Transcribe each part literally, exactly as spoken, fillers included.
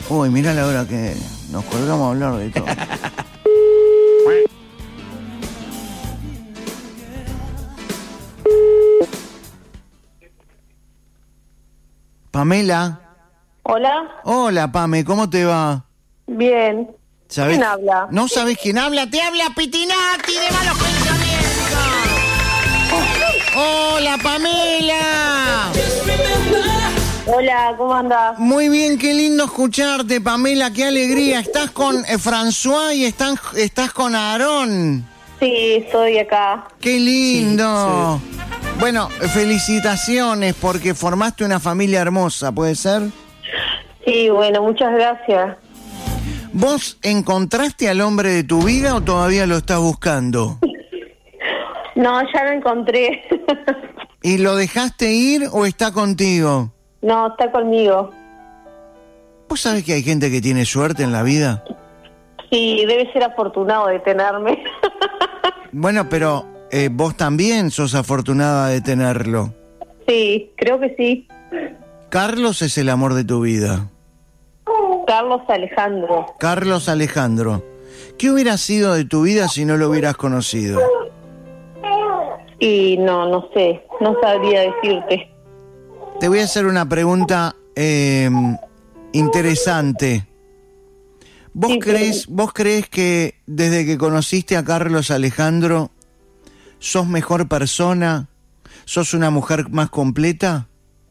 Uy, mirá la hora que nos colgamos a hablar de todo. Pamela. Hola. Hola, Pame, ¿cómo te va? Bien. ¿Sabés? ¿Quién habla? ¿No sabés quién habla? ¡Te habla Pitinati de Malos Pensamientos! ¡Hola, Pamela! Hola, ¿cómo andás? Muy bien, qué lindo escucharte, Pamela, qué alegría. Estás con eh, François y están, estás con Aarón. Sí, estoy acá. ¡Qué lindo! Sí, sí. Bueno, felicitaciones porque formaste una familia hermosa, ¿puede ser? Sí, bueno, muchas gracias. ¿Vos encontraste al hombre de tu vida o todavía lo estás buscando? No, ya lo encontré. ¿Y lo dejaste ir o está contigo? No, está conmigo. ¿Vos sabés que hay gente que tiene suerte en la vida? Sí, debe ser afortunado de tenerme. Bueno, pero eh, vos también sos afortunada de tenerlo. Sí, creo que sí. Carlos es el amor de tu vida. Carlos Alejandro. Carlos Alejandro. ¿Qué hubiera sido de tu vida si no lo hubieras conocido? Y no, no sé, no sabría decirte. Te voy a hacer una pregunta eh, interesante. ¿Vos Sí, crees, sí. ¿Vos crees que desde que conociste a Carlos Alejandro sos mejor persona? ¿Sos una mujer más completa?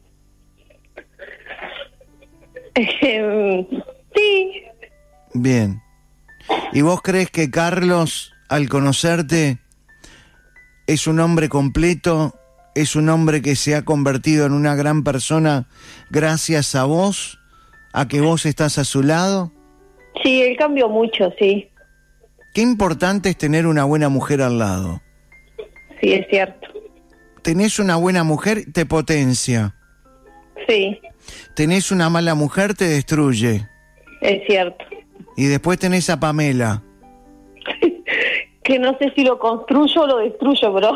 Eh, sí. Bien. ¿Y vos crees que Carlos, al conocerte, es un hombre completo? ¿Es un hombre que se ha convertido en una gran persona gracias a vos? ¿A que vos estás a su lado? Sí, él cambió mucho, sí. Qué importante es tener una buena mujer al lado. Sí, es cierto. Tenés una buena mujer, te potencia. Sí. Tenés una mala mujer, te destruye. Es cierto. Y después tenés a Pamela. Que no sé si lo construyo o lo destruyo, bro.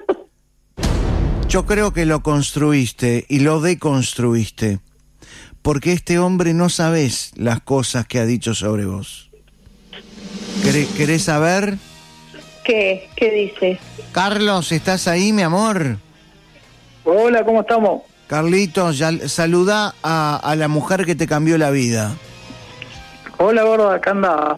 Yo creo que lo construiste y lo deconstruiste. Porque este hombre no sabés las cosas que ha dicho sobre vos. ¿Querés, querés saber? ¿Qué? ¿Qué dice? Carlos, ¿estás ahí, mi amor? Hola, ¿cómo estamos? Carlitos, ya, saluda a, a la mujer que te cambió la vida. Hola, gorda, acá anda.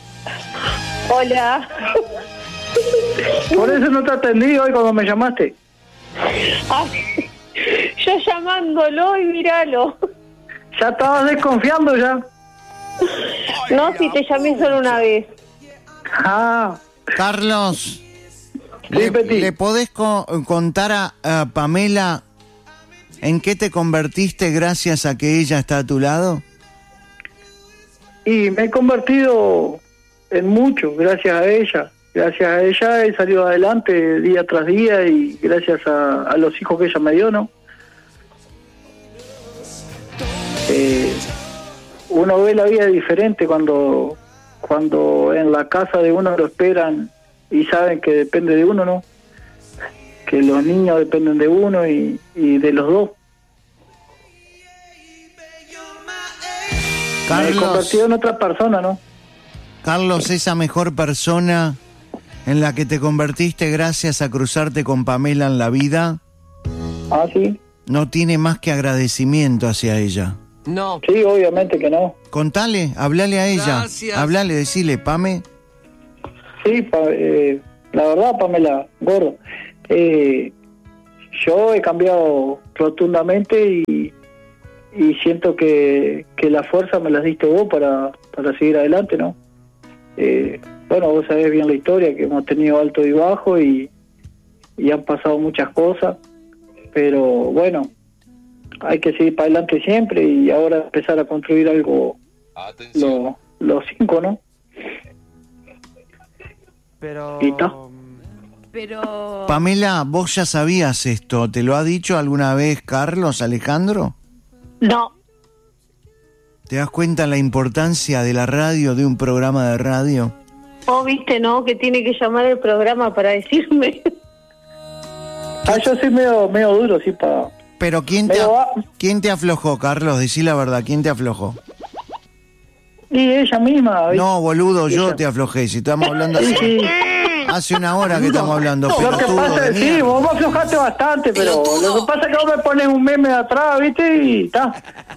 Hola. Por eso no te atendí hoy cuando me llamaste. Ay, yo llamándolo y míralo. Ya estabas desconfiando ya. No, si te llamé solo una vez. Ah. Carlos, Sí, ¿le, Peti. ¿le podés co- contar a, a Pamela en qué te convertiste gracias a que ella está a tu lado? Y me he convertido en mucho, gracias a ella. Gracias a ella he salido adelante día tras día y gracias a, a los hijos que ella me dio, ¿no? Eh, uno ve la vida diferente cuando, cuando en la casa de uno lo esperan y saben que depende de uno, ¿no? Que los niños dependen de uno y, y de los dos. Me he Carlos, convertido en otra persona, ¿no? Carlos, esa mejor persona en la que te convertiste gracias a cruzarte con Pamela en la vida, Ah, sí. no tiene más que agradecimiento hacia ella. No. Sí, obviamente que no. Contale, hablale a ella, Gracias. hablale, decile, Pame. Sí, pa, eh, la verdad, Pamela, gordo, eh, yo he cambiado rotundamente y, y siento que, que la fuerza me la diste vos para, para seguir adelante, ¿no? Eh, bueno, vos sabés bien la historia, que hemos tenido alto y bajo y, y han pasado muchas cosas, pero bueno, hay que seguir para adelante siempre y ahora empezar a construir algo, lo, los cinco, ¿no? Pero... ¿Y está? Pero... Pamela, vos ya sabías esto, ¿te lo ha dicho alguna vez Carlos Alejandro? No. ¿Te das cuenta la importancia de la radio, de un programa de radio? Vos viste, ¿no? Que tiene que llamar el programa para decirme. Ah, yo soy medio, medio duro, sí, para... Pero ¿quién te, Pero va- ¿quién te aflojó, Carlos? Decí la verdad, ¿quién te aflojó? Y ella misma. ¿viste? No, boludo, yo Ella. te aflojé. Si estamos hablando así, Sí. hace una hora que estamos hablando, Lo que pelotudo pasa de es sí, mierda. vos me aflojaste bastante, pero lo que pasa es que vos me pones un meme de atrás, ¿viste? Y está.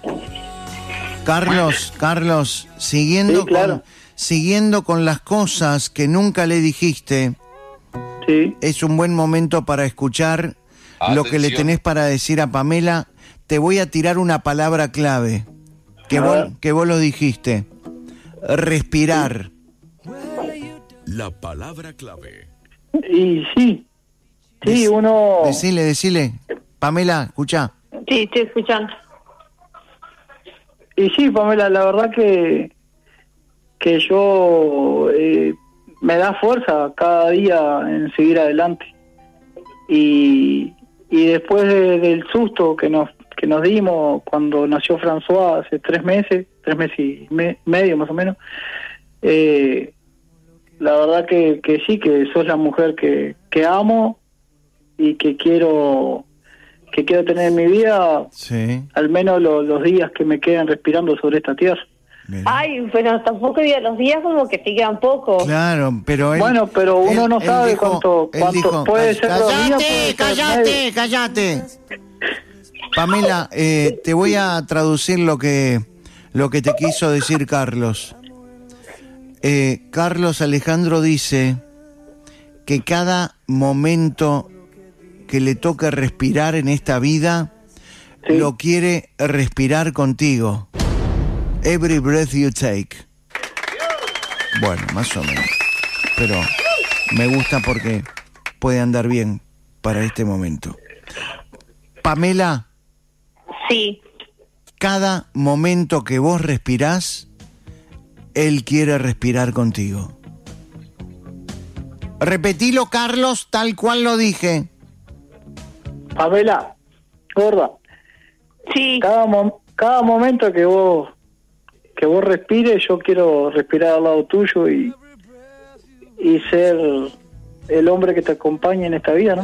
Carlos, Carlos, siguiendo Sí, claro. con siguiendo con las cosas que nunca le dijiste, Sí. es un buen momento para escuchar lo que le Atención. tenés para decir a Pamela. Te voy a tirar una palabra clave que A vos, ver. que vos lo dijiste. Respirar. La palabra clave. Y sí. Sí, Dec- uno. Decile, decile. Pamela, escuchá. Sí, estoy escuchando. Y sí, Pamela, la verdad que. que yo. Eh, me da fuerza cada día en seguir adelante. Y. y después de- del susto que nos que nos dimos cuando nació François hace tres meses, tres meses y me- medio más o menos, eh, la verdad que, que sí, que sos la mujer que, que amo y que quiero que quiero tener en mi vida, Sí. al menos lo- los días que me quedan respirando sobre esta tierra. Mirá. Ay, pero tampoco diga los días como que te quedan pocos. Claro, pero él, Bueno, pero uno él- no él sabe dijo- cuánto- él cuánto dijo, puede ser dos días, Cállate, puede ser cállate, medio". cállate. Pamela, eh, te voy a traducir lo que lo que te quiso decir Carlos. Eh, Carlos Alejandro dice que cada momento que le toca respirar en esta vida, Sí. lo quiere respirar contigo. Every breath you take. Bueno, más o menos. Pero me gusta porque puede andar bien para este momento. Pamela, Sí. cada momento que vos respirás, él quiere respirar contigo. Repetilo, Carlos, tal cual lo dije. Pamela, gorda, Sí. cada mom- cada momento que vos que vos respires, yo quiero respirar al lado tuyo y y ser el hombre que te acompañe en esta vida, ¿no?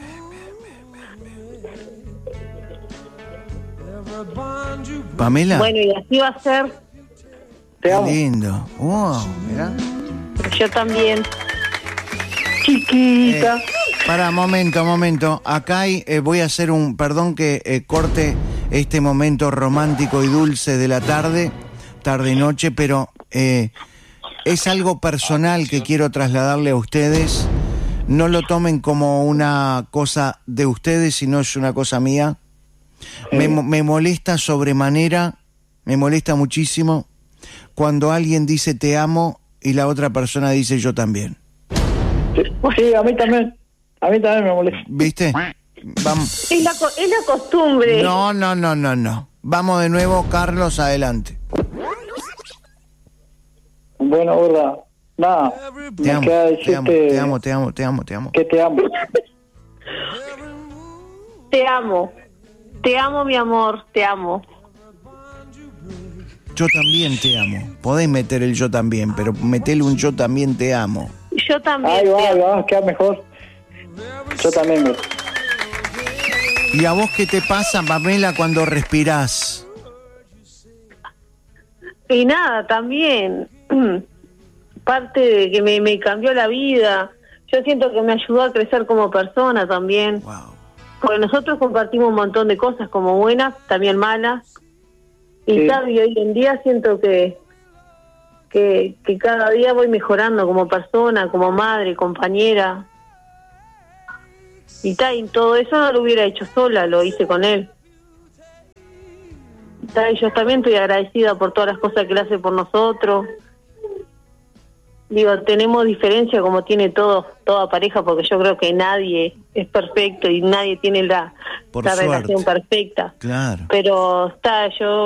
Pamela, Bueno, y así va a ser. Te qué amo, lindo. Wow, mirá. Yo también. chiquita. Para, momento, momento. Acá hay, eh, voy a hacer un, perdón que eh, corte este momento romántico y dulce de la tarde, tarde-noche, pero eh, es algo personal que quiero trasladarle a ustedes. No lo tomen como una cosa de ustedes, sino es una cosa mía. Me, mo- me molesta sobremanera, me molesta muchísimo cuando alguien dice te amo y la otra persona dice yo también. Sí, a mí también. A mí también me molesta. ¿Viste? Vamos. Es la, co- es la costumbre. No, no, no, no, no. Vamos de nuevo, Carlos, adelante. Bueno, gorda, nada, Te me amo, queda te amo, decirte te amo, te amo, te amo, te amo. que te amo. Te amo. Te amo, mi amor. Te amo. Yo también te amo. Podés meter el yo también, pero metele un yo también te amo. Yo también. Ahí va, te ahí amo. va, queda mejor. Yo también, gorda. ¿Y a vos qué te pasa, Pamela, cuando respirás? Y nada, también. Parte de que me, me cambió la vida. Yo siento que me ayudó a crecer como persona también. Wow. Porque nosotros compartimos un montón de cosas, como buenas, también malas. Y, Sí. tal, y hoy en día siento que, que que cada día voy mejorando como persona, como madre, compañera. Y, tal, y todo eso no lo hubiera hecho sola, lo hice con él. Y, tal, y yo también estoy agradecida por todas las cosas que él hace por nosotros. Digo, tenemos diferencia como tiene todo toda pareja, porque yo creo que nadie es perfecto y nadie tiene la, Por la suerte. relación perfecta. Claro. Pero está, yo